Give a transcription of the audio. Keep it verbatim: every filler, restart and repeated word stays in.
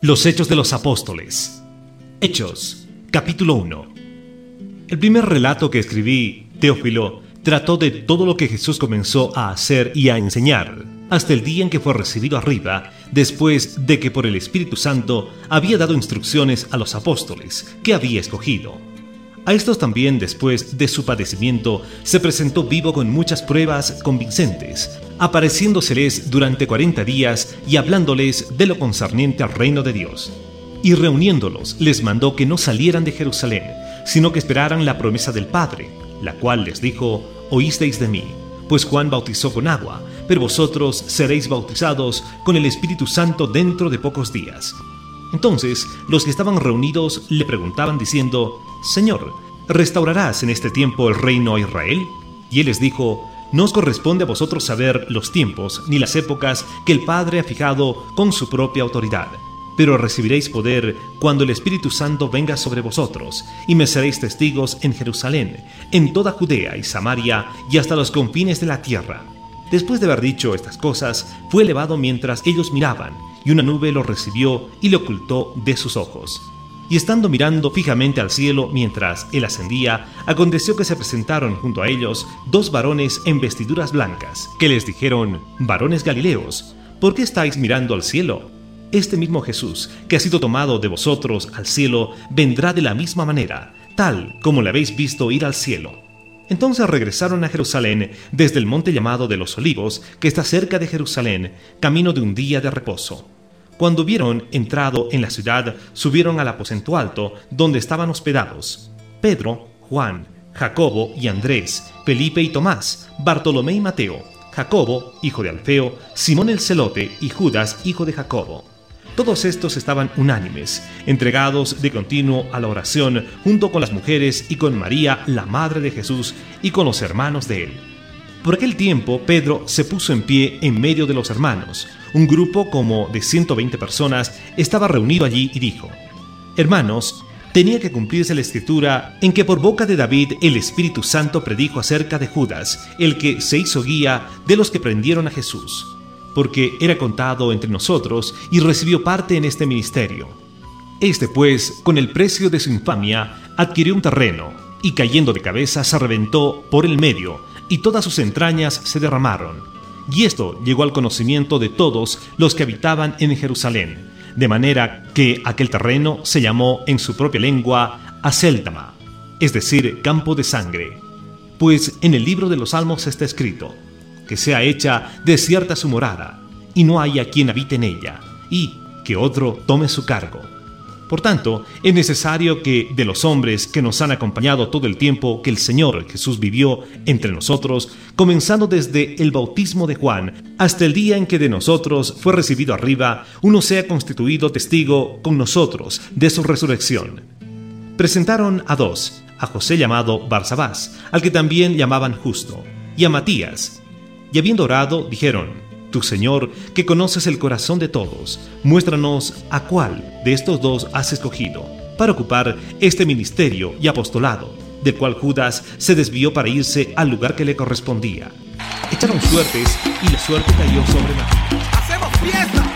Los Hechos de los Apóstoles. Hechos, capítulo uno. El primer relato que escribí, Teófilo, trató de todo lo que Jesús comenzó a hacer y a enseñar, hasta el día en que fue recibido arriba, después de que por el Espíritu Santo había dado instrucciones a los apóstoles que había escogido. A estos también, después de su padecimiento, se presentó vivo con muchas pruebas convincentes, apareciéndoseles durante cuarenta días y hablándoles de lo concerniente al reino de Dios. Y reuniéndolos, les mandó que no salieran de Jerusalén, sino que esperaran la promesa del Padre, la cual les dijo: oísteis de mí, pues Juan bautizó con agua, pero vosotros seréis bautizados con el Espíritu Santo dentro de pocos días. Entonces los que estaban reunidos le preguntaban diciendo: Señor, ¿restaurarás en este tiempo el reino a Israel? Y él les dijo: no os corresponde a vosotros saber los tiempos ni las épocas que el Padre ha fijado con su propia autoridad, pero recibiréis poder cuando el Espíritu Santo venga sobre vosotros, y me seréis testigos en Jerusalén, en toda Judea y Samaria y hasta los confines de la tierra. Después de haber dicho estas cosas, fue elevado mientras ellos miraban, y una nube lo recibió y le ocultó de sus ojos. Y estando mirando fijamente al cielo mientras él ascendía, aconteció que se presentaron junto a ellos dos varones en vestiduras blancas, que les dijeron: varones Galileos, ¿por qué estáis mirando al cielo? Este mismo Jesús, que ha sido tomado de vosotros al cielo, vendrá de la misma manera, tal como le habéis visto ir al cielo. Entonces regresaron a Jerusalén desde el monte llamado de los Olivos, que está cerca de Jerusalén, camino de un día de reposo. Cuando hubieron entrado en la ciudad, subieron al aposento alto, donde estaban hospedados Pedro, Juan, Jacobo y Andrés, Felipe y Tomás, Bartolomé y Mateo, Jacobo, hijo de Alfeo, Simón el celote y Judas, hijo de Jacobo. Todos estos estaban unánimes, entregados de continuo a la oración, junto con las mujeres y con María, la madre de Jesús, y con los hermanos de él. Por aquel tiempo, Pedro se puso en pie en medio de los hermanos. Un grupo como de ciento veinte personas estaba reunido allí y dijo: Hermanos, tenía que cumplirse la escritura en que por boca de David el Espíritu Santo predijo acerca de Judas, el que se hizo guía de los que prendieron a Jesús, porque era contado entre nosotros y recibió parte en este ministerio. Este, pues, con el precio de su infamia, adquirió un terreno, y cayendo de cabeza se reventó por el medio, y todas sus entrañas se derramaron. Y esto llegó al conocimiento de todos los que habitaban en Jerusalén, de manera que aquel terreno se llamó en su propia lengua Acéldama, es decir, campo de sangre. Pues en el libro de los Salmos está escrito: que sea hecha desierta su morada, y no haya quien habite en ella, y que otro tome su cargo. Por tanto, es necesario que de los hombres que nos han acompañado todo el tiempo que el Señor Jesús vivió entre nosotros, comenzando desde el bautismo de Juan hasta el día en que de nosotros fue recibido arriba, uno sea constituido testigo con nosotros de su resurrección. Presentaron a dos, a José llamado Barsabás, al que también llamaban Justo, y a Matías. Y habiendo orado, dijeron: Tu Señor, que conoces el corazón de todos, muéstranos a cuál de estos dos has escogido para ocupar este ministerio y apostolado, del cual Judas se desvió para irse al lugar que le correspondía. Echaron suertes y la suerte cayó sobre Matías. ¡Hacemos fiesta!